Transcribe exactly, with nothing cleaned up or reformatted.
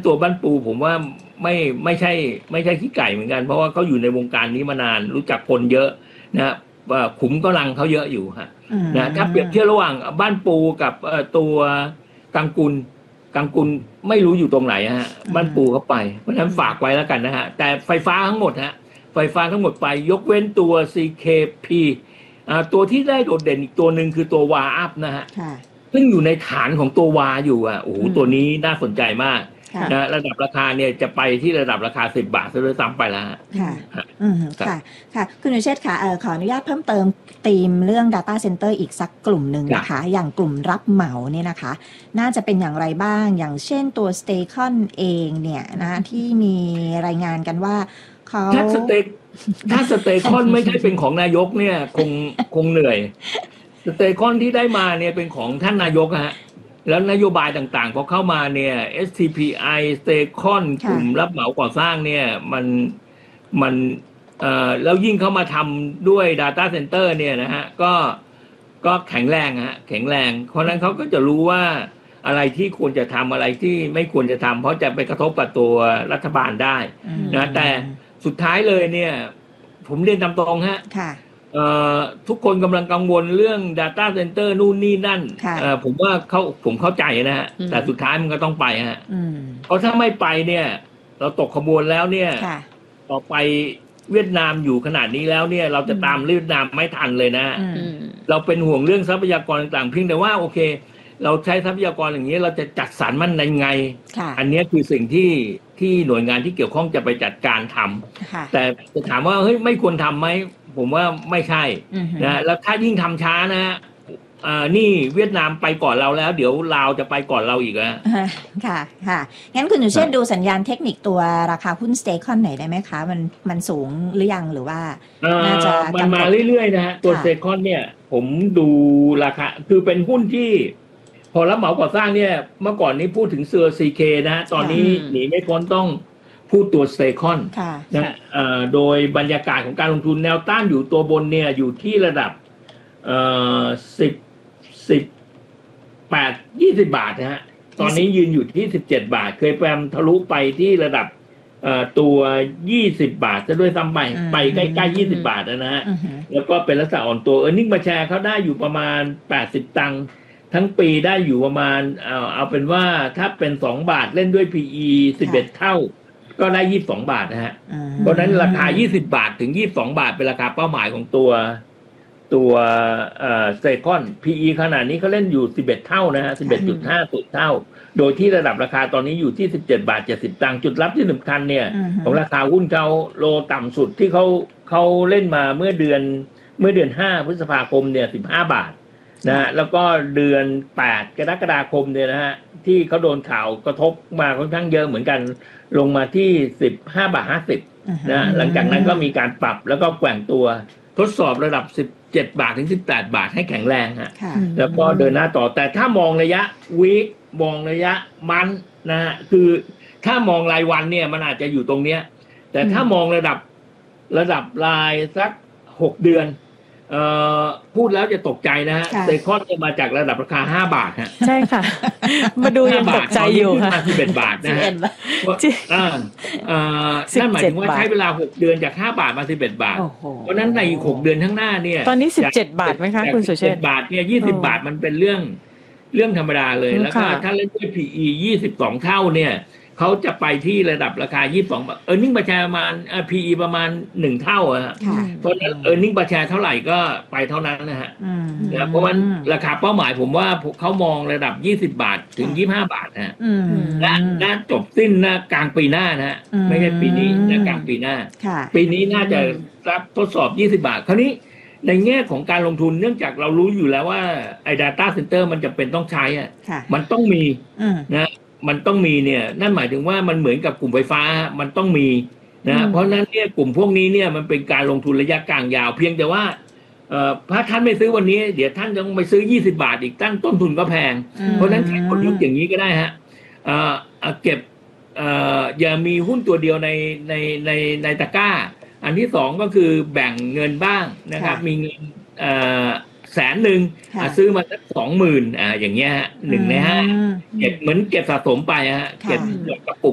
ตัวบ้านปูผมว่าไม่ไม่ใช่ไม่ใช่ขี้ไก่เหมือนกันเพราะว่าเขาอยู่ในวงการนี้มานานรู้จักคนเยอะนะว่าขุมกำลังเขาเยอะอยู่ฮะนะถ้าเปรียบเทียบระหว่างบ้านปูกับตัวกังกุลกังกุลไม่รู้อยู่ตรงไหนฮะบ้านปูเขาไปเพราะฉะนั้นฝากไว้แล้วกันนะฮะแต่ไฟฟ้าทั้งหมดฮะไฟฟ้าทั้งหมดไปยกเว้นตัว ซี เค พี อ่าตัวที่ได้โดดเด่นอีกตัวหนึ่งคือตัววาอัพนะฮะซึ่งอยู่ในฐานของตัววาอยู่อ่ะโอ้โหตัวนี้น่าสนใจมากนะระดับราคาเนี่ยจะไปที่ระดับราคาสิบบาทซะด้วยซ้ำไปแล้วค่ะอืมค่ะค่ะคุณวิเชษฐ์ค่ะเอ่อขออนุญาตเพิ่มเติมธีมเรื่อง Data Center อีกสักกลุ่มหนึ่งนะคะอย่างกลุ่มรับเหมาเนี่ยนะคะน่าจะเป็นอย่างไรบ้างอย่างเช่นตัว Staycon เองเนี่ยนะที่มีรายงานกันว่าเขาถ้าสเตถ้าสเตคอนไม่ใช่เป็นของนายกเนี่ยคงคงเหนื่อยสเตคอนที่ได้มาเนี่ยเป็นของท่านนายกฮะแล้วนโยบายต่างๆพอเข้ามาเนี่ย เอส ที พี ไอ Staycon กลุ่มรับเหมาก่อสร้างเนี่ยมันมันเอ่อแล้วยิ่งเข้ามาทำด้วย Data Center เนี่ยนะฮะก็ก็แข็งแรงฮะแข็งแรงเพราะนั้นเขาก็จะรู้ว่าอะไรที่ควรจะทำอะไรที่ไม่ควรจะทำเพราะจะไปกระทบกับตัวรัฐบาลได้นะแต่สุดท้ายเลยเนี่ยผมเรียนตามตรงฮะทุกคนกำลังกังวลเรื่อง Data Center นู่นนี่นั่นผมว่าเขาผมเข้าใจนะฮะแต่สุดท้ายมันก็ต้องไปฮะเพราะถ้าไม่ไปเนี่ยเราตกขบวนแล้วเนี่ยต่อไปเวียดนามอยู่ขนาดนี้แล้วเนี่ยเราจะตามเวียดนามไม่ทันเลยนะเราเป็นห่วงเรื่องทรัพยากรต่างๆเพียงแต่ว่าโอเคเราใช้ทรัพยากรอย่างนี้เราจะจัดสรรมันยังไงอันนี้คือสิ่งที่ที่หน่วยงานที่เกี่ยวข้องจะไปจัดการทำแต่จะถามว่าเฮ้ยไม่ควรทำไหมผมว่าไม่ใช่นะแล้วถ้ายิ่งทำช้านะฮะอ่านี่เวียดนามไปก่อนเราแล้วเดี๋ยวลาวจะไปก่อนเราอีกนะค่ะค่ะงั้นคุณอยู่เช่นดูสัญญาณเทคนิคตัวราคาหุ้น Staycon ไหนได้ไหมคะมันมันสูงหรือยังหรือว่าน่าจะมันมาเรื่อยๆนะฮะตัว Staycon เนี่ยผมดูราคาคือเป็นหุ้นที่พอรับเหมาก่อสร้างเนี่ยเมื่อก่อนนี้พูดถึงเซอร์ ซี เค นะฮะตอนนี้หนีไม่พ้นต้องพูดตัว Staycon นะโดยบรรยากาศของการลงทุนแนวต้านอยู่ตัวบนเนี่ยอยู่ที่ระดับเอ่อสิบสิบแปดยี่สิบบาทนะฮะตอนนี้ยืนอยู่ที่สิบเจ็ดบาทเคยแปมทะลุไปที่ระดับเอ่อตัวยี่สิบบาทจะด้วยซ้ำไปไปใกล้ๆยี่สิบบาทนะฮะแล้วก็เป็นลักษณะอ่อนตัว earning per share เขาได้อยู่ประมาณแปดสิบตังค์ทั้งปีได้อยู่ประมาณเอาเอาเป็นว่าถ้าเป็นสองบาทเล่นด้วย พี อี สิบเอ็ดเท่าก็ได้ยี่สิบสองบาทนะฮะเพราะนั้นราคายี่สิบบาทถึงยี่สิบสองบาทเป็นราคาเป้าหมายของตัวตัวเอ่อ Staycon พี อี ขนาดนี้เขาเล่นอยู่สิบเอ็ดเท่านะฮะ สิบเอ็ดจุดห้า เท่าโดยที่ระดับราคาตอนนี้อยู่ที่สิบเจ็ดบาทเจ็ดสิบตังค์จุดรับที่สำคัญเนี่ยของราคาหุ้นเขาโลต่ำสุดที่เขาเขาเล่นมาเมื่อเดือนเมื่อเดือนห้าพฤษภาคมเนี่ยสิบห้าบาทนะฮะแล้วก็เดือนแปดกรกฎาคมเนี่ยนะฮะที่เขาโดนข่าวกระทบมาค่อนข้างเยอะเหมือนกันลงมาที่สิบห้าบาทห้าสิบนะหลังจากนั้นก็มีการปรับแล้วก็แกว่งตัวทดสอบระดับสิบเจ็ดบาทถึงสิบแปดบาทให้แข็งแรงฮะแล้วก็เดินหน้าต่อแต่ถ้ามองระยะวีคมองระยะมันนะฮะคือถ้ามองรายวันเนี่ยมันอาจจะอยู่ตรงเนี้ยแต่ถ้ามองระดับระดับรายสักหกเดือนเอ่อพูดแล้วจะตกใจนะฮะเซคอนจะมาจากระดับราคาห้าบาทฮะใช่ค่ะมาดูยังตกใจอยู่ค่ะสิบเอ็ดบาทนะฮะอ่าอ่านั่นหมายถึงว่าใช้เวลาหกเดือนจากห้าบาทมาสิบเอ็ดบาทเพราะนั้นในหกเดือนข้างหน้าเนี่ยตอนนี้สิบเจ็ดบาทมั้ยคะคุณสุเชษฐ์บาทเนี่ยยี่สิบบาทมันเป็นเรื่องเรื่องธรรมดาเลยแล้วก็ถ้าเล่นด้วย พี อี ยี่สิบสองเท่าเนี่ยเขาจะไปที่ระดับราคายี่สิบสองบาท earning per share ประมาณ พี อี ประมาณหนึ่งเท่าอ่ะเพราะนั้น earning per share เท่าไหร่ก็ไปเท่านั้นนะฮะนะเพราะว่าราคาเป้าหมายผมว่าเขามองระดับยี่สิบบาทถึงยี่สิบห้าบาทนะฮะและน่าจบสิ้นนะกลางปีหน้านะฮะไม่ใช่ปีนี้นะกลางปีหน้าปีนี้น่าจะรับทดสอบยี่สิบบาทคราวนี้ในแง่ของการลงทุนเนื่องจากเรารู้อยู่แล้วว่าไอ้ data center มันจะเป็นต้องใช้อ่ะมันต้องมีนะมันต้องมีเนี่ยนั่นหมายถึงว่ามันเหมือนกับกลุ่มไฟฟ้ามันต้องมีนะเพราะนั้นเนี่ยกลุ่มพวกนี้เนี่ยมันเป็นการลงทุนระยะกลางยาวเพียงแต่ว่าเอ่อถ้าท่านไม่ซื้อวันนี้เดี๋ยวท่านต้องไปซื้อยี่สิบบาทอีกตั้งต้นทุนก็แพงเพราะนั้นใช้กลยุทธ์อย่างนี้ก็ได้ฮะเอ่อเก็บเอ่ออย่ามีหุ้นตัวเดียวในในในในตะกร้าอันที่สองก็คือแบ่งเงินบ้างนะครับมีเงินเอ่อแสนหนึ่งซื้อมาสักสองหมื่นอ่าอย่างเงี้ยฮะหนึ่งในห้าเก็บเหมือนเก็บสะสมไปฮะเก็บกระปุก